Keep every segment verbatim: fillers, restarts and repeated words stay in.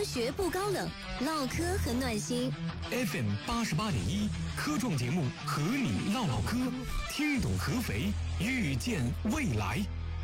科学不高冷，唠嗑很暖心。 F M 八十八点一科创节目和你唠唠嗑，听懂合肥，遇见未来。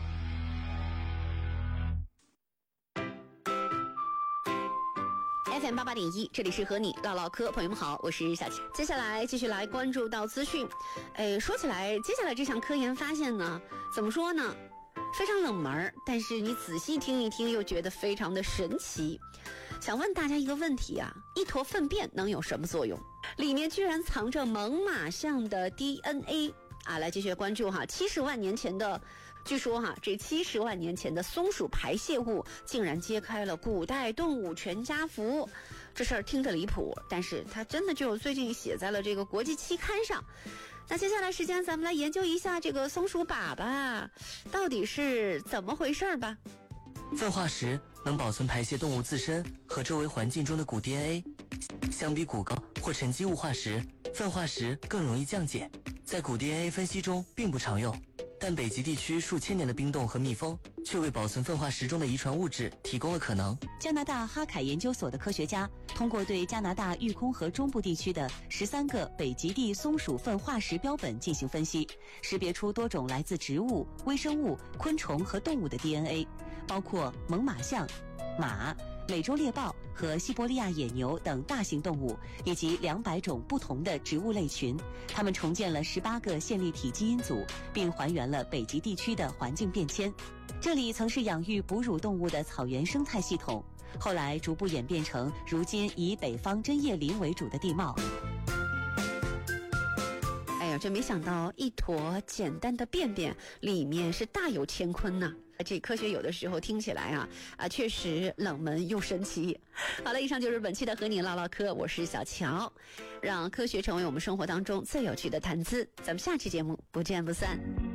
F M 八八点一，这里是和你唠唠嗑，朋友们好，我是小琪。接下来继续来关注到资讯。哎，说起来，接下来这项科研发现呢，怎么说呢？非常冷门，但是你仔细听一听，又觉得非常的神奇。想问大家一个问题啊，一坨粪便能有什么作用？里面居然藏着猛犸象的 D N A 啊！来继续关注哈，七十万年前的。据说哈，这七十万年前的松鼠排泄物竟然揭开了古代动物全家福。这事儿听着离谱，但是它真的就最近写在了这个国际期刊上。那接下来时间咱们来研究一下这个松鼠粑粑到底是怎么回事吧。 粪化石能保存排泄动物自身和周围环境中的古 D N A， 相比骨骼或沉积物化石，粪化石更容易降解，在古 D N A 分析中并不常用。但北极地区数千年的冰冻和密封却为保存粪化石中的遗传物质提供了可能。 加拿大哈凯研究所的科学家通过对加拿大育空河中部地区的十三个北极地松鼠粪化石标本进行分析，识别出多种来自植物、微生物、昆虫和动物的 D N A， 包括猛犸象、马、美洲猎豹和西伯利亚野牛等大型动物，以及两百种不同的植物类群。它们重建了十八个线粒体基因组，并还原了北极地区的环境变迁。这里曾是养育哺乳动物的草原生态系统，后来逐步演变成如今以北方针叶林为主的地貌。 哎呀，这没想到一坨简单的便便里面是大有乾坤呐！这科学有的时候听起来啊啊，确实冷门又神奇。好了，以上就是本期的和你唠唠嗑，我是小乔，让科学成为我们生活当中最有趣的谈资。咱们下期节目不见不散。